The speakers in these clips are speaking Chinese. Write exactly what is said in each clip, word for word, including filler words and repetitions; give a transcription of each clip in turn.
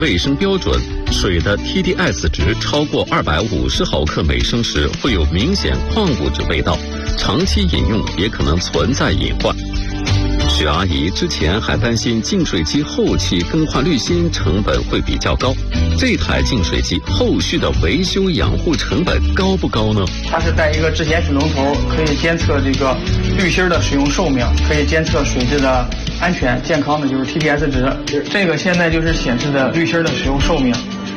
卫生标准，水的 T D S 值超过二百五十毫克每升时，会有明显矿物质味道，长期饮用也可能存在隐患。许阿姨之前还担心净水机后期更换滤芯成本会比较高，这台净水机后续的维修养护成本高不高呢？ 它是带一个质检水龙头，可以监测这个滤芯的使用寿命，可以监测水质的安全健康的，就是 T D S 值。这个现在就是显示的滤芯的使用寿命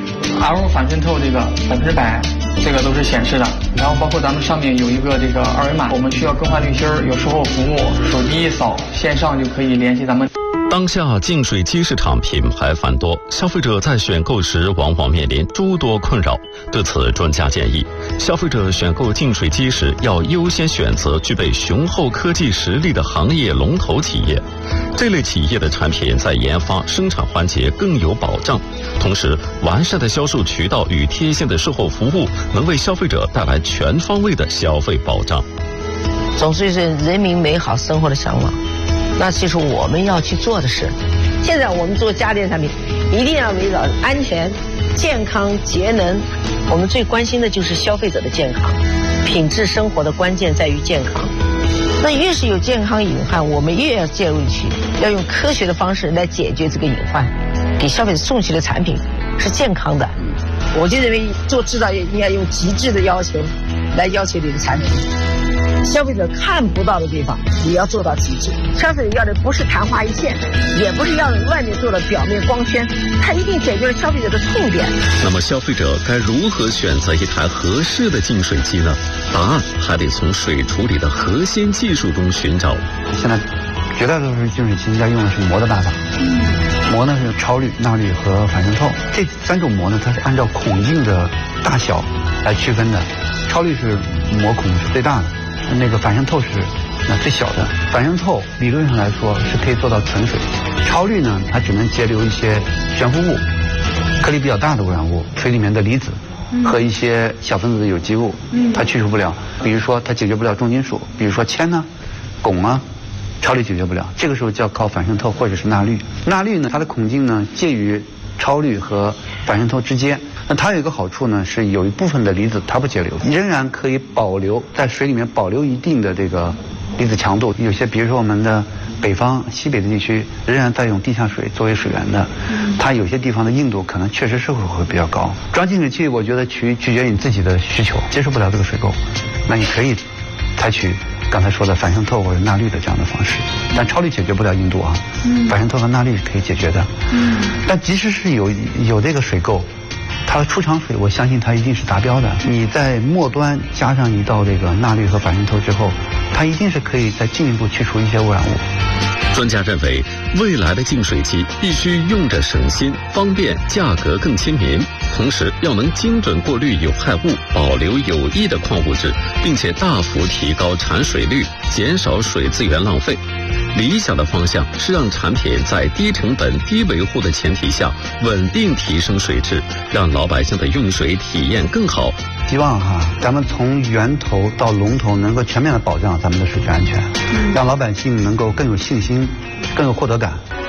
，R O 反渗透这个百分之百，这个都是显示的。然后包括咱们上面有一个这个二维码，我们需要更换滤芯，有售后服务，手机一扫，线上就可以联系咱们。 当下净水机市场品牌繁多，消费者在选购时往往面临诸多困扰。对此，专家建议，消费者选购净水机时要优先选择具备雄厚科技实力的行业龙头企业。这类企业的产品在研发、生产环节更有保障，同时完善的销售渠道与贴心的售后服务，能为消费者带来全方位的消费保障。 总是人民美好生活的向往。那就是我们要去做的事。现在我们做家电产品，一定要围绕安全、健康、节能。我们最关心的就是消费者的健康，品质生活的关键在于健康。那越是有健康隐患，我们越要介入去，要用科学的方式来解决这个隐患，给消费者送去的产品是健康的。我就认为做制造业应该用极致的要求来要求你的产品。消费者看不到的地方也要做到极致。消费者要的不是昙花一现，也不是要外面做的表面光鲜，它一定解决了消费者的痛点。 那么消费者该如何选择一台合适的净水机呢？答案还得从水处理的核心技术中寻找。 现在绝大多数净水器应该用的是膜的办法，膜呢是超滤、纳滤和反渗透。这三种膜呢，它是按照孔径的大小来区分的。超滤是膜孔是最大的，那个反渗透是那最小的。反渗透理论上来说是可以做到纯水，超滤呢它只能截留一些悬浮物、颗粒比较大的污染物，水里面的离子和一些小分子的有机物，它去除不了。比如说它解决不了重金属，比如说铅呢、汞啊，超滤解决不了。这个时候就要靠反渗透或者是纳滤。纳滤呢，它的孔径呢介于超滤和反渗透之间。那它有一个好处呢，是有一部分的离子它不截留，仍然可以保留在水里面保留一定的这个离子强度。有些比如说我们的北方、西北的地区仍然在用地下水作为水源的，它有些地方的硬度可能确实是会会比较高。装净水器我觉得取取决于你自己的需求，接受不了这个水垢，那你可以采取刚才说的反渗透或者纳滤的这样的方式，但超滤解决不了硬度啊，反渗透和纳滤是可以解决的。但即使是有有这个水垢，它的出厂水，我相信它一定是达标的。你在末端加上一道这个纳滤和反渗透之后，它一定是可以再进一步去除一些污染物。 专家认为，未来的净水机必须用着省心、方便，价格更亲民，同时要能精准过滤有害物，保留有益的矿物质，并且大幅提高产水率，减少水资源浪费。理想的方向是让产品在低成本、低维护的前提下，稳定提升水质，让老百姓的用水体验更好。 希望哈，咱们从源头到龙头能够全面的保障咱们的水质安全，让老百姓能够更有信心，更有获得感。